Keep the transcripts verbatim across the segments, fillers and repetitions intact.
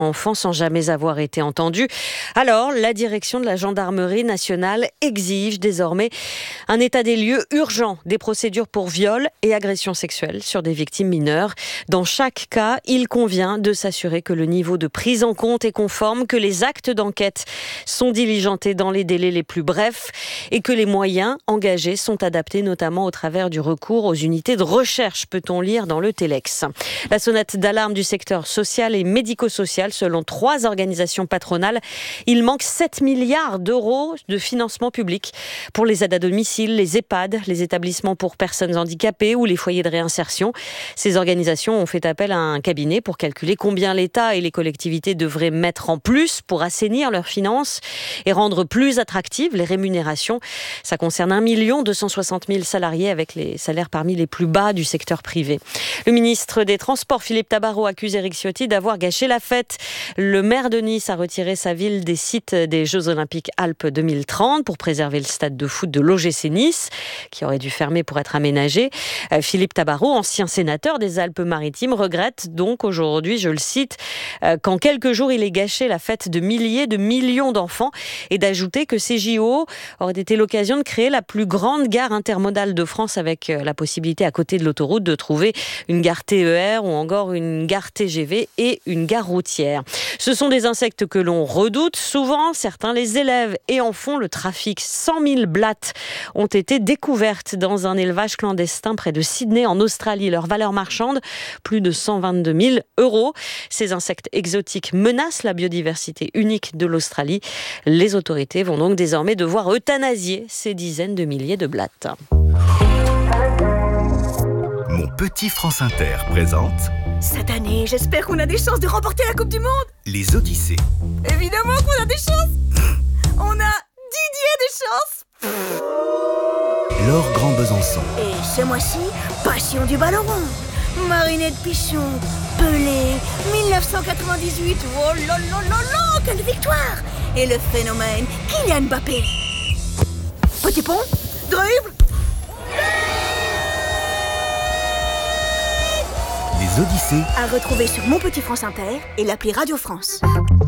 enfants sans jamais avoir été entendus. Alors, la direction de la gendarmerie nationale exige désormais un état des lieux urgent des procédures pour viol et agression sexuelle sur des victimes mineures. Dans chaque cas, il convient de s'assurer que le niveau de prise en compte est conforme, que les actes d'enquête sont diligentés dans les délais les plus brefs et que les moyens engagés sont adaptés, notamment au travers du recours aux unités de recherche, peut-on lire dans le Telex. La sonnette d'alarme du secteur social et médico-social, selon trois organisations patronales, il manque sept milliards d'euros de financement public pour les aides à domicile, les EHPAD, les établissements pour personnes handicapées ou les foyers de réinsertion. Ces organisations ont fait appel à un cabinet pour calculer combien l'État et les collectivités devraient mettre en plus pour assainir leurs finances et rendre plus attractives les rémunérations. Ça concerne un million deux cent soixante mille salariés avec les salaires parmi les plus bas du secteur privé. Le ministre des Transports, Philippe Tabarot, accuse Éric Ciotti d'avoir gâché la fête. Le maire de Nice a retiré sa ville des sites des Jeux Olympiques Alpes deux mille trente pour préserver le stade de foot de l'O G C Nice, qui aurait dû fermer pour être aménagé. Euh, Philippe Tabarot, ancien sénateur des Alpes-Maritimes, regrette donc aujourd'hui, je le cite, euh, qu'en quelques jours il ait gâché la fête de milliers de millions d'enfants, et d'ajouter que ces J O auraient été l'occasion de créer la plus grande gare intermodale de France, avec euh, la possibilité à côté de l'autoroute de trouver une gare T E R ou encore une gare T G V et une gare routière. Ce sont des insectes que l'on redoute. Souvent, certains les élèvent et en font le trafic. cent mille blattes ont été découvertes dans un élevage clandestin près de Sydney, en Australie. Leur valeur marchande, plus de cent vingt-deux mille euros. Ces insectes exotiques menacent la biodiversité unique de l'Australie. Les autorités vont donc désormais devoir euthanasier ces dizaines de milliers de blattes. Mon petit France Inter présente... Cette année, j'espère qu'on a des chances de remporter la Coupe du Monde. Les Odyssées. Évidemment qu'on a des chances. On a Didier des chances. Laure Grand Besançon. Et ce mois-ci, passion du ballon rond. Marinette Pichon, Pelé, dix-neuf cent quatre-vingt-dix-huit. Oh là là là là, quelle victoire. Et le phénomène Kylian Mbappé. Petit pont, dribble. Les Odyssées. À retrouver sur Mon Petit France Inter et l'appli Radio France.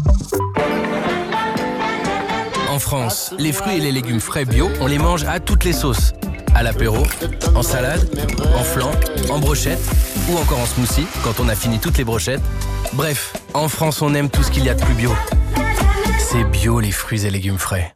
En France, les fruits et les légumes frais bio, on les mange à toutes les sauces. À l'apéro, en salade, en flan, en brochette ou encore en smoothie quand on a fini toutes les brochettes. Bref, en France, on aime tout ce qu'il y a de plus bio. C'est bio, les fruits et légumes frais.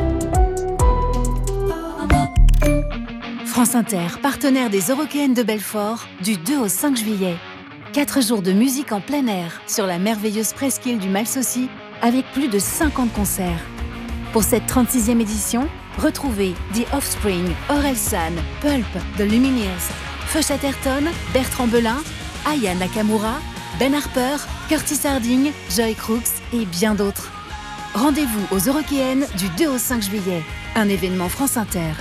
France Inter, partenaire des Eurockéennes de Belfort, du deux au cinq juillet. Quatre jours de musique en plein air sur la merveilleuse presqu'île du Malsaucy, avec plus de cinquante concerts. Pour cette trente-sixième édition, retrouvez The Offspring, Orelsan, Pulp, The Lumineers, Feu Chatterton, Bertrand Belin, Aya Nakamura, Ben Harper, Curtis Harding, Joy Crooks et bien d'autres. Rendez-vous aux Eurockéennes du deux au cinq juillet. Un événement France Inter.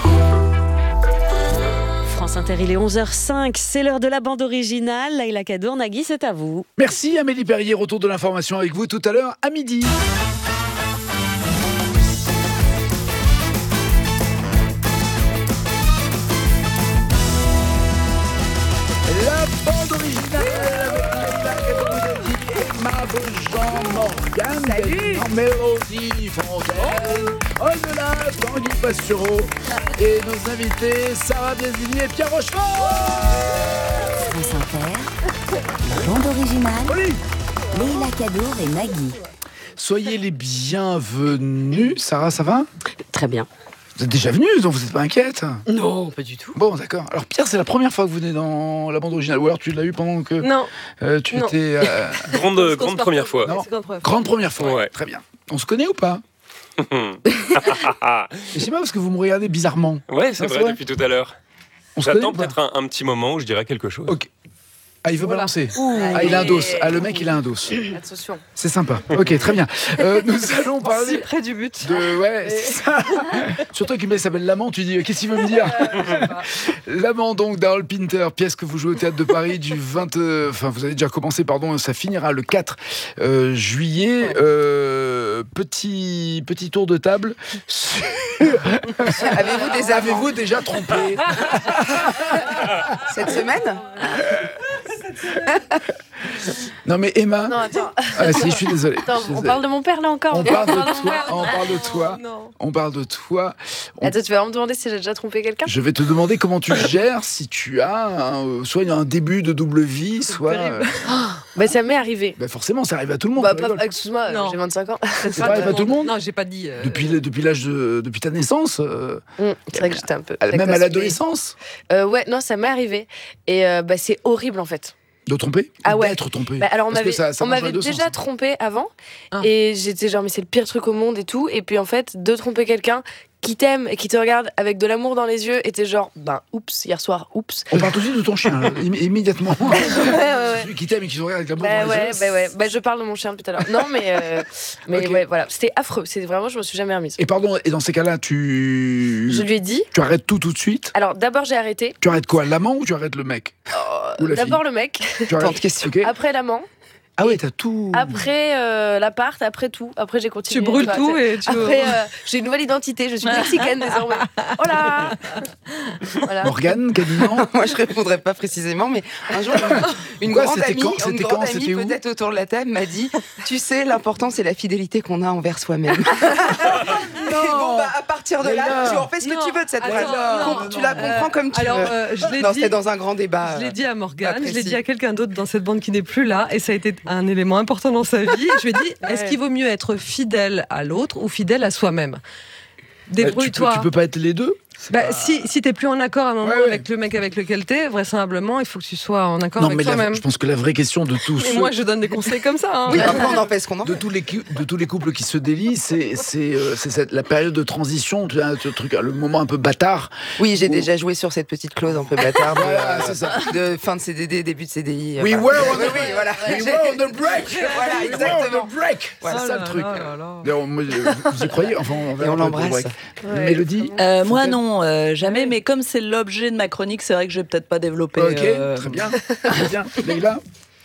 France Inter, il est onze heures cinq, c'est l'heure de la bande originale. Laïla Kadour, Nagui, c'est à vous. Merci Amélie Perrier, retour de l'information avec vous tout à l'heure à midi. La bande originale avec Jean Morgan, salut. Mélodie Fontaine, Au-delà, Tanguy Pastureau et nos invités Sarah Biasini et Pierre Rochefort. France Inter, la bande originale, Laïla Kadour et Nagui. Soyez les bienvenus. Sarah, ça va ? Très bien. Vous êtes déjà venue, donc vous n'êtes pas inquiète ? Non, pas du tout. Bon, d'accord. Alors Pierre, c'est la première fois que vous venez dans la bande originale, ou alors tu l'as eu pendant que Non. euh, tu Non. étais... Euh... grande grande première fois. Non. Grande première fois. Grande première fois, Ouais. très bien. On se connaît ou pas ? Je sais pas, parce que vous me regardez bizarrement. Ouais, c'est Non, vrai, c'est vrai depuis tout à l'heure. On se connaît J'attends ou pas ? peut-être un, un petit moment où je dirai quelque chose. Ok. Ah, il veut Voilà. balancer. Ouh. Ah, il a un dos. Ah, le mec, il a un dos. Attention. C'est sympa. Ok, très bien. Euh, nous allons Si parler près du but. de... Ouais, c'est ça. Surtout qu'une s'appelle L'Amant, tu dis, qu'est-ce qu'il veut me dire ? L'Amant, donc, d'Harold Pinter, pièce que vous jouez au Théâtre de Paris du vingt... euh, Enfin, vous avez déjà commencé, pardon, ça finira le quatre euh, juillet. Euh, petit, petit tour de table. Sur... Avez-vous des Avez-vous déjà trompé ? Cette semaine Non mais Emma. Non, attends. Ah si, je suis désolé. Attends, je suis on désolé. parle de mon père là encore. On parle de mon toi. père. On parle de toi. Non. On parle de toi. On- Attends, tu vas me demander si j'ai déjà trompé quelqu'un? Je vais te demander comment tu gères si tu as un, euh, soit un début de double vie, soit. euh, Bah, ça m'est arrivé. bah forcément, ça arrive à tout le monde. Bah, tu pas- rigoles. excuse-moi, Non. j'ai vingt-cinq ans. Ça arrive à tout le monde. Non, j'ai pas dit. euh, Depuis, le- depuis l'âge de, depuis ta naissance, euh, Hum, c'est vrai que j'étais un peu. même à précoce, l'adolescence, mais- Euh, ouais, non, ça m'est arrivé. Et euh, bah, c'est horrible en fait. de tromper, Ah ouais. d'être trompé. Bah, alors on Parce que m'avait, ça- ça on marche dans m'avait les deux déjà sens. trompé avant Ah. et j'étais genre mais c'est le pire truc au monde et tout, et puis en fait de tromper quelqu'un qui t'aime et qui te regarde avec de l'amour dans les yeux et t'es genre ben oups hier soir oups. On parle tout de suite de ton chien, là, immé- immédiatement. ouais, ouais, ouais. Celui qui t'aime et qui te regarde avec la Bah dans ouais, les yeux. bah ouais, bah je parle de mon chien depuis tout à l'heure. Non mais euh, mais Ok. ouais voilà, c'était affreux, c'est vraiment je me suis jamais remise. Et pardon, et dans ces cas-là, tu. Je lui ai dit. Tu arrêtes tout tout de suite. Alors d'abord j'ai arrêté. Tu arrêtes quoi, l'amant ou tu arrêtes le mec Ou la fille D'abord le mec, Tu arrêtes- Tant de questions. ok. après l'amant, Ah ouais, t'as tout. après euh, l'appart, après tout, après j'ai continué. Tu brûles vois, tout c'est- et tu. Après euh, j'ai une nouvelle identité, je suis mexicaine désormais. Oh là. Voilà. Morgane, quasiment. Moi, je répondrai pas précisément, mais un jour, une, une Quoi, grande c'était amie, quand une C'était grande quand amie C'était où peut-être autour de la table, m'a dit Tu sais, l'important, c'est la fidélité qu'on a envers soi-même. Et bon, bah, à partir de Mais là, non. tu en fais ce que Non. tu veux de cette Attends, phrase. non, Com- non, tu la non. comprends comme tu Alors, veux. euh, je l'ai non, dit- c'était dans un grand débat. Je l'ai dit à Morgane, pas je l'ai précis. dit à quelqu'un d'autre dans cette bande qui n'est plus là, et ça a été un élément important dans sa vie. Je lui ai dit, est-ce qu'il vaut mieux être fidèle à l'autre ou fidèle à soi-même? Bah, tu, peux, Débrouille-toi. tu peux pas être les deux. C'est Bah, pas- si si t'es plus en accord à un moment Ouais, ouais. avec le mec avec lequel t'es, vraisemblablement, il faut que tu sois en accord Non, avec mais la- toi-même. je pense que la vraie question de tous Et ceux- moi, je donne des conseils comme ça. hein. Oui, après, on en fait ce qu'on en de fait. tous les cou- de tous les couples qui se délient, c'est c'est euh, c'est cette- la période de transition, tu vois, ce truc, le moment un peu bâtard. Oui, j'ai Ou- déjà joué sur cette petite clause un peu bâtarde. Voilà, euh, c'est ça. De fin de C D D, début de C D I. We enfin, were on oui, the- oui, voilà. We were on the break. Voilà, We were exactement. on the break. Voilà. C'est ça Oh le là truc. là là là. D'ailleurs, moi, je- vous y croyez Enfin, on, verra Et on après pour le l'embrasse. break. Mélodie. Euh, moi Fontaine. non, euh, jamais. Mais comme c'est l'objet de ma chronique, c'est vrai que je vais peut-être pas développer. Ok, euh, très bien, très bien. Leïla.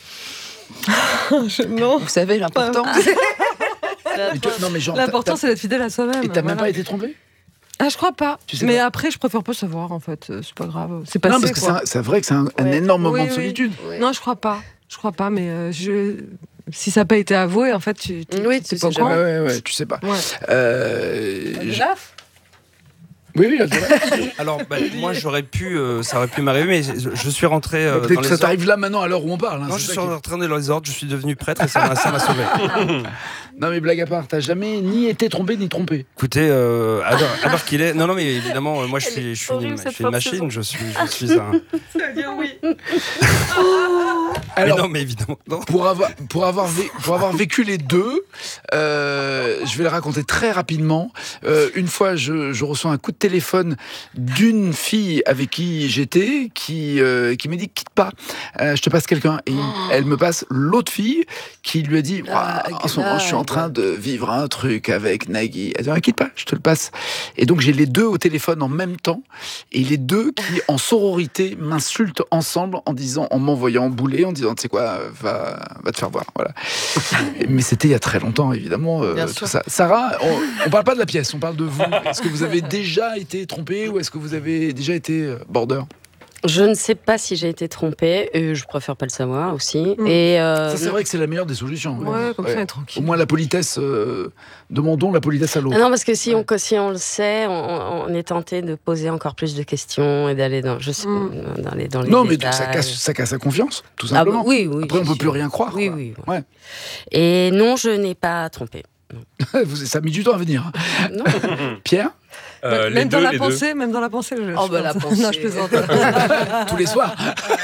Je- non. Vous savez, l'important. Mais tu- Non mais genre. t'as- L'important, t'as- c'est d'être fidèle à soi-même. Et t'as même voilà. pas été trompée Ah, je crois pas. Tu sais Mais pas. après, je préfère pas savoir, en fait. Euh, C'est pas grave. C'est passé, Non, parce que c'est quoi. un- c'est vrai que c'est un, un Ouais. énorme moment Oui, de oui. solitude. Ouais. Non, je crois pas. Je crois pas, mais euh, je... si ça n'a pas été avoué, en fait, tu tu- Oui, tu tu sais pas sais au Ouais, courant. ouais, ouais, tu sais pas. Ouais. Euh, je- Là, Oui, oui, Abdallah. Alors, bah, moi, j'aurais pu, euh, ça aurait pu m'arriver, mais je, je suis rentré euh, Peut-être dans que les ça ordres. t'arrive là maintenant à l'heure où on parle. hein, Non, c'est je ça suis qui- rentré dans les ordres, je suis devenu prêtre et ça m'a ça m'a sauvé. Non mais blague à part, t'as jamais ni été trompé ni trompé. Écoutez, euh, alors, alors qu'il est. Non, non, mais évidemment, euh, moi, je suis, je suis horrible, une, je cette suis une fin de saison. machine, je suis, je suis un. oui. Alors, mais non, mais évidemment. Non. pour avoir, pour, avoir vé- pour avoir vécu les deux, euh, je vais le raconter très rapidement. Euh, une fois, je, je reçois un coup de téléphone d'une fille avec qui j'étais, qui, euh, qui me dit « quitte pas, euh, je te passe quelqu'un ». Et elle me passe l'autre fille qui lui a dit Ah, Ouah, « en ce moment, je suis en train de vivre un truc avec Nagui ». Elle dit « quitte pas, je te le passe ». Et donc, j'ai les deux au téléphone en même temps, et les deux qui, en sororité, m'insultent ensemble en disant, en m'envoyant bouler, en disant, tu sais quoi, va, va te faire voir, voilà. Mais c'était il y a très longtemps, évidemment, euh, Bien tout sûr. ça. Sarah, on, on parle pas de la pièce, on parle de vous. Est-ce que vous avez déjà été trompée ou est-ce que vous avez déjà été euh, border? Je ne sais pas si j'ai été trompée, et je préfère pas le savoir aussi. Mm. Et euh, Ça, c'est vrai que c'est la meilleure des solutions. Ouais, comme ça, on est Au tranquille. moins la politesse, euh, demandons la politesse à l'autre. Ah non, parce que si on, si on le sait, on, on est tenté de poser encore plus de questions et d'aller dans, je sais, Mm. dans les dans les Non, mais détails. ça casse, ça casse la confiance, tout Ah simplement. bah oui, oui. Après, on c'est peut sûr. plus rien croire. Oui, quoi. oui. Ouais. Et non, je n'ai pas trompé. Vous- ça a mis du temps à venir. Non. Pierre Euh, les même dans deux, la les deux. pensée, même dans la pensée. Je, Oh, je bah, la pense. pensée. Non, je plaisante. Tous les soirs.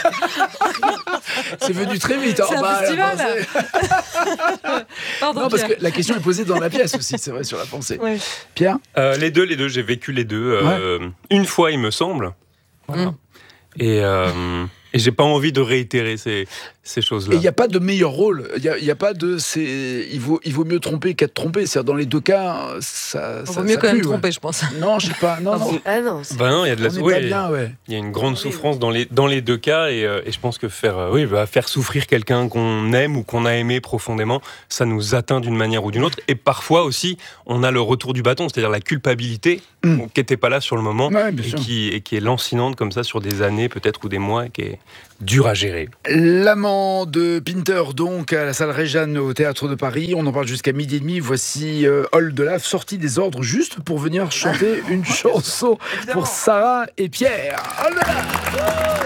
C'est venu très vite. C'est Oh, un bah, la festival. pensée. Pardon, Non, parce Pierre. que la question est posée dans la pièce aussi, c'est vrai, sur la pensée. Ouais. Pierre Euh, les deux, les deux, j'ai vécu les deux. euh, Une fois, il me semble. Voilà. Mm. Et, euh, et j'ai pas envie de réitérer ces, ces Et choses-là. il n'y a pas de meilleur rôle. Il y a, il y a pas de. c'est- Il vaut, il vaut mieux tromper qu'être trompé. C'est-à-dire, dans les deux cas, ça. On ça, vaut mieux ça quand même pue, ouais. tromper, je pense. Non, je sais pas. Non, non. Ah non. c'est- Ben non, il y a de la On n'est ouais, pas bien, ouais. Il y a une grande souffrance dans les, dans les deux cas et, euh, et je pense que faire, euh, oui, bah, faire souffrir quelqu'un qu'on aime ou qu'on a aimé profondément, ça nous atteint d'une manière ou d'une autre. Et parfois aussi, on a le retour du bâton, c'est-à-dire la culpabilité Mm. qui n'était pas là sur le moment Ouais, bien et sûr. qui, et qui est lancinante comme ça sur des années peut-être ou des mois et qui est, dur à gérer. L'amant de Pinter, donc, à la salle Réjeanne au Théâtre de Paris. On en parle jusqu'à midi et demi. Voici euh, Hall de Lave, sorti des ordres juste pour venir chanter une chanson pour Sarah et Pierre. Hall de Lave.